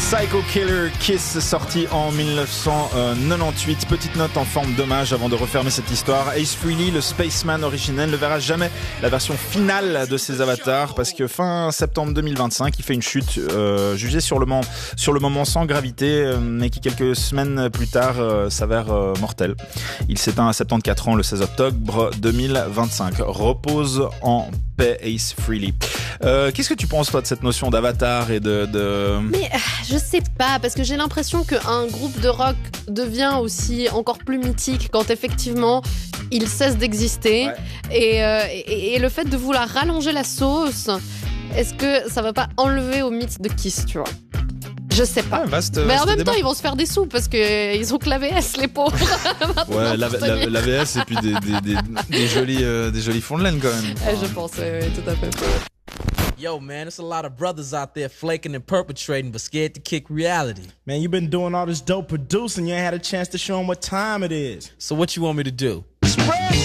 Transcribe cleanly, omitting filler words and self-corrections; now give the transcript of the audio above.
Psycho Killer Kiss, sorti en 1998. Petite note en forme d'hommage avant de refermer cette histoire. Ace Frehley, le Spaceman originel, ne verra jamais la version finale de ses avatars parce que fin septembre 2025, il fait une chute jugée sur le moment sans gravité, mais qui quelques semaines plus tard s'avère mortelle. Il s'éteint à 74 ans le 16 octobre 2025. Repose en paix, Ace Frehley. Qu'est-ce que tu penses toi de cette notion d'avatar et de... Mais je sais pas, parce que j'ai l'impression qu'un groupe de rock devient aussi encore plus mythique quand effectivement il cesse d'exister. Ouais. Et le fait de vouloir rallonger la sauce, est-ce que ça va pas enlever au mythe de Kiss, tu vois? Je sais pas. Ouais, mais en même temps, ils vont se faire des sous parce qu'ils ont que l'AVS, les pauvres. Ouais, l'AVS et puis des jolis fonds de laine quand même. Je pense, tout à fait. Yo, man, there's a lot of brothers out there flaking and perpetrating but scared to kick reality. Man, you've been doing all this dope producing. You ain't had a chance to show them what time it is. So what you want me to do?